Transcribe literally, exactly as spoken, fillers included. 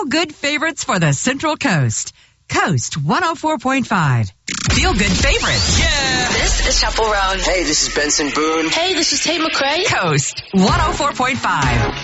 feel-good favorites for the Central Coast. Coast one oh four point five. Feel-good favorites. Yeah! This is Chaperone. Hey, this is Benson Boone. Hey, this is Tate McRae. Coast one oh four point five.